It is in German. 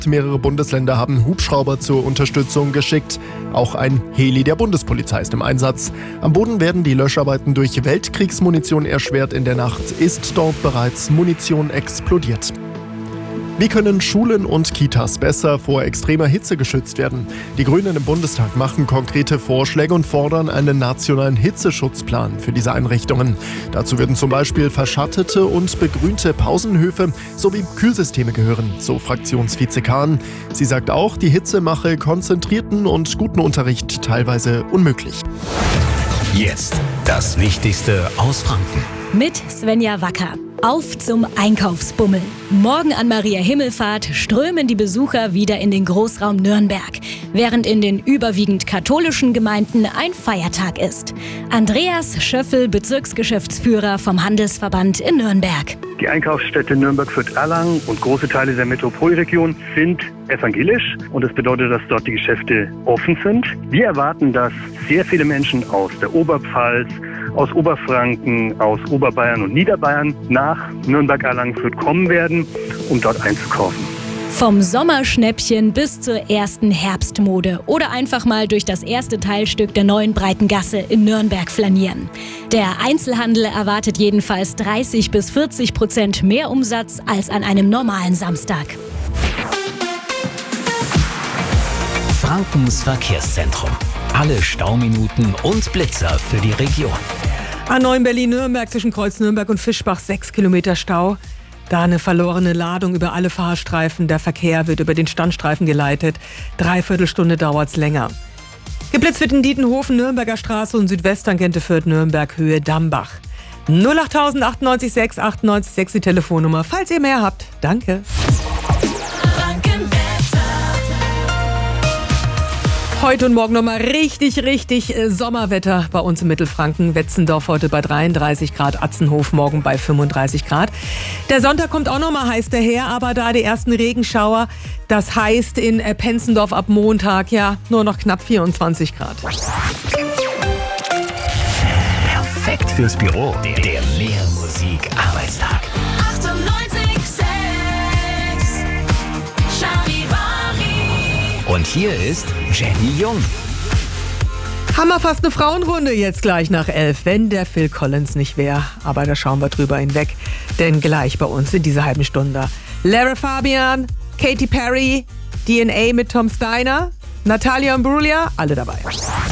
Mehrere Bundesländer haben Hubschrauber zur Unterstützung geschickt. Auch ein Heli der Bundespolizei ist im Einsatz. Am Boden werden die Löscharbeiten durch Weltkriegsmunition erschwert. In der Nacht ist dort bereits Munition explodiert. Wie können Schulen und Kitas besser vor extremer Hitze geschützt werden? Die Grünen im Bundestag machen konkrete Vorschläge und fordern einen nationalen Hitzeschutzplan für diese Einrichtungen. Dazu würden zum Beispiel verschattete und begrünte Pausenhöfe sowie Kühlsysteme gehören, so Fraktionsvize Kahn. Sie sagt auch, die Hitze mache konzentrierten und guten Unterricht teilweise unmöglich. Jetzt das Wichtigste aus Franken. Mit Svenja Wacker. Auf zum Einkaufsbummel. Morgen an Maria Himmelfahrt strömen die Besucher wieder in den Großraum Nürnberg, während in den überwiegend katholischen Gemeinden ein Feiertag ist. Andreas Schöffel, Bezirksgeschäftsführer vom Handelsverband in Nürnberg. Die Einkaufsstädte Nürnberg, Fürth, Erlangen und große Teile der Metropolregion sind evangelisch und das bedeutet, dass dort die Geschäfte offen sind. Wir erwarten, dass sehr viele Menschen aus der Oberpfalz, aus Oberfranken, aus Oberbayern und Niederbayern nach Nürnberg, Erlangen, Fürth kommen werden, um dort einzukaufen. Vom Sommerschnäppchen bis zur ersten Herbstmode oder einfach mal durch das erste Teilstück der neuen Breiten Gasse in Nürnberg flanieren. Der Einzelhandel erwartet jedenfalls 30-40% mehr Umsatz als an einem normalen Samstag. Frankens Verkehrszentrum. Alle Stauminuten und Blitzer für die Region. A9 Berlin-Nürnberg zwischen Kreuz Nürnberg und Fischbach 6 Kilometer Stau. Da eine verlorene Ladung über alle Fahrstreifen. Der Verkehr wird über den Standstreifen geleitet. 3/4 Stunde dauert's länger. Geblitzt wird in Dietenhofen, Nürnberger Straße und Südwesttangente Fürth, Nürnberg, Höhe Dambach. 08000 98 6 98 6 die Telefonnummer, falls ihr mehr habt. Danke. Heute und morgen nochmal richtig Sommerwetter bei uns in Mittelfranken. Wetzendorf heute bei 33 Grad, Atzenhof morgen bei 35 Grad. Der Sonntag kommt auch nochmal heiß daher, aber da die ersten Regenschauer, das heißt in Penzendorf ab Montag ja nur noch knapp 24 Grad. Perfekt fürs Büro. Der Mehr-Musik-Arbeitstag. 98,6 Charivari. Und hier ist Jenny Jung. Haben wir fast eine Frauenrunde jetzt gleich nach 11, wenn der Phil Collins nicht wäre. Aber da schauen wir drüber hinweg, denn gleich bei uns in dieser halben Stunde Lara Fabian, Katy Perry, DNA mit Tom Steiner, Natalia Imbruglia, alle dabei.